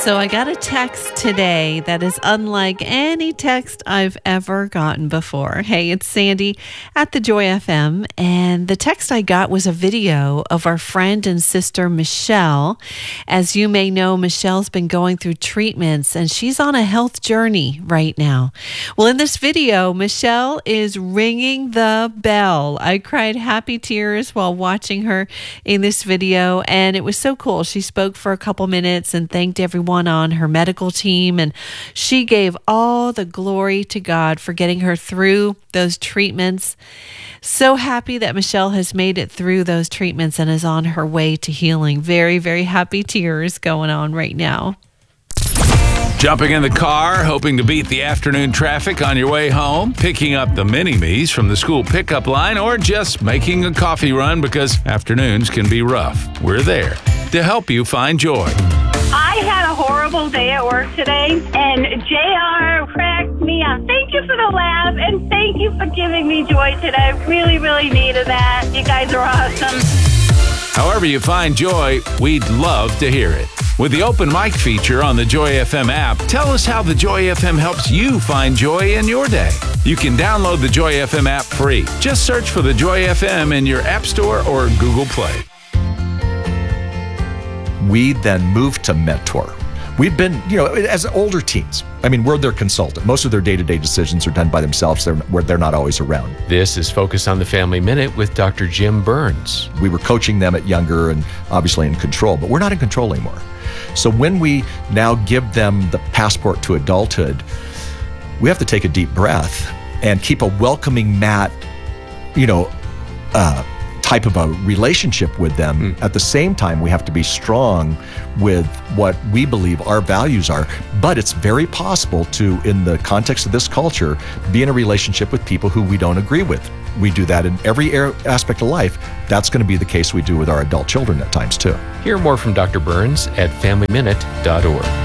So I got a text today that is unlike any text I've ever gotten before. Hey, it's Sandy at the Joy FM, and the text I got was a video of our friend and sister Michelle. As you may know, Michelle's been going through treatments, and she's on a health journey right now. Well, in this video, Michelle is ringing the bell. I cried happy tears while watching her in this video, and it was so cool. She spoke for a couple minutes and thanked everyone on her medical team, and she gave all the glory to God for getting her through those treatments. So happy that Michelle has made it through those treatments and is on her way to healing. Very, very happy tears going on right now. Jumping in the car, hoping to beat the afternoon traffic on your way home, picking up the mini-me's from the school pickup line, or just making a coffee run because afternoons can be rough. We're there to help you find joy. I had a horrible day at work today, and JR cracked me up. Thank you for the laugh, and thank you for giving me joy today. I really, really needed that. You guys are awesome. However you find joy, we'd love to hear it. With the open mic feature on the Joy FM app, tell us how the Joy FM helps you find joy in your day. You can download the Joy FM app free. Just search for the Joy FM in your App Store or Google Play. We then moved to Mentor. We've been, as older teens, we're their consultant. Most of their day-to-day decisions are done by themselves. They're not always around. This is Focus on the Family Minute with Dr. Jim Burns. We were coaching them at younger and obviously in control, but we're not in control anymore. So when we now give them the passport to adulthood, we have to take a deep breath and keep a welcoming mat, type of a relationship with them. At the same time, we have to be strong with what we believe our values are. But it's very possible to, in the context of this culture, be in a relationship with people who we don't agree with. We do that in every aspect of life. That's going to be the case we do with our adult children at times too. Hear more from Dr. Burns at FamilyMinute.org.